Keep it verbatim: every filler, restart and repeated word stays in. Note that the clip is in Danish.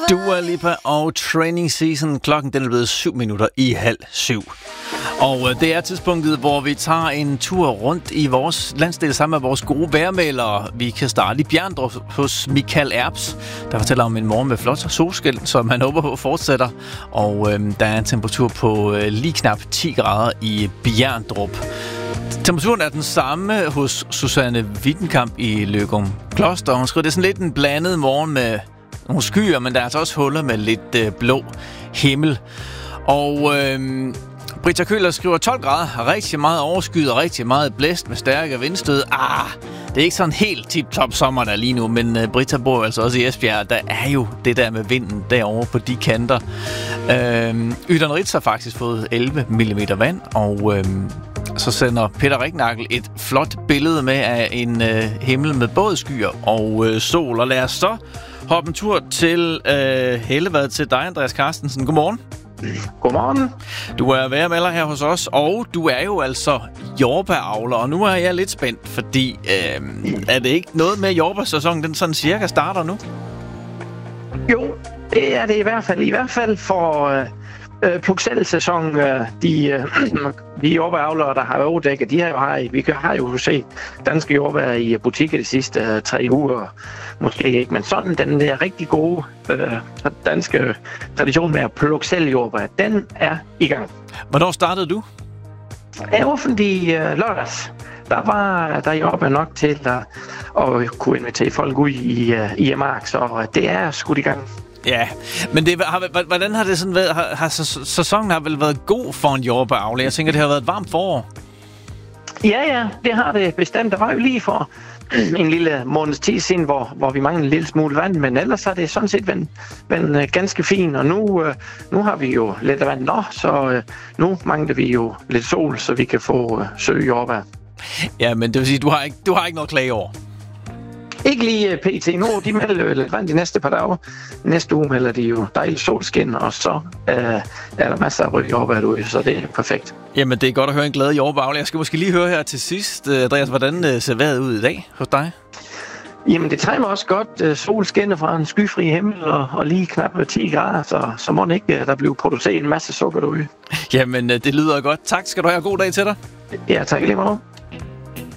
Dua Lipa og Training Season. Klokken den er blevet syv minutter i halv syv. Og øh, det er tidspunktet, hvor vi tager en tur rundt i vores landsdel sammen med vores gode vejrmælere. Vi kan starte i Bjerndrup hos Michael Erbs, der fortæller om en morgen med flot solskin, som han håber på fortsætter. Og øh, der er en temperatur på øh, lige knap ti grader i Bjerndrup. Temperaturen er den samme hos Susanne Wittenkamp i Løgum Kloster. Hun skriver, det er sådan lidt en blandet morgen med nogle skyer, men der er altså også huller med lidt øh, blå himmel. Og øh, Britta Køller skriver tolv grader, rigtig meget overskyet og rigtig meget blæst med stærke vindstød. Ah, det er ikke sådan helt tip-top sommer der lige nu, men øh, Britta bor altså også i Esbjerg. Der er jo det der med vinden derovre på de kanter. Øh, Ydern Ritz har faktisk fået elleve millimeter vand, og øh, så sender Peter Rignagel et flot billede med af en øh, himmel med både skyer og øh, sol. Og lad os så hoppe en tur til øh, Hellevad til dig, Andreas Carstensen. Godmorgen. Godmorgen. Du er vejrmelder her hos os, og du er jo altså jordbæravler, og nu er jeg lidt spændt, fordi øh, er det ikke noget med jordbærsæsonen, den sådan cirka starter nu? Jo, det er det i hvert fald. I hvert fald for øh, øh, plukselsæsonen. Øh, de, øh, de jordbæravlere, der har overdækket, de har jo, har, vi har jo set danske jordbær i butikker de sidste øh, tre uger. Måske ikke, men sådan den der rigtig gode øh, danske tradition med at plukke selv jordbær, den er i gang. Hvornår startede du? Ja, offentlig øh, lørdags. Der var der jordbær nok til at, at kunne invitere folk ud i, uh, i mark, så det er skudt i gang. Ja, men det har, hvordan har det sådan været? Har, har sæsonen har vel været god for en jordbæravler? Jeg tænker, det har været et varmt forår. Ja, ja, det har det bestemt. Der var jo lige for en lille måneds tid siden, hvor, hvor vi manglede en lille smule vand, men ellers er det sådan set været, været ganske fint, og nu, nu har vi jo lidt vand nå, så nu mangler vi jo lidt sol, så vi kan få søge jordbær. Ja, men det vil sige, du har ikke, du har ikke noget klage over? Ikke lige pt. Nu, de melder lidt vand de næste par dage. Næste uge melder de jo dejligt solskin, og så øh, er der masser af rød jordbær ude, så det er perfekt. Jamen, det er godt at høre en glad jordbæravler. Jeg skal måske lige høre her til sidst, Andreas, hvordan ser vejret ud i dag hos dig? Jamen, det tegner også godt. Sol skinner fra en skyfri himmel og, og lige knap ti grader, så, så må det ikke, der bliver produceret en masse sukker derude. Jamen, det lyder godt. Tak skal du have. God dag til dig. Ja, tak lige meget.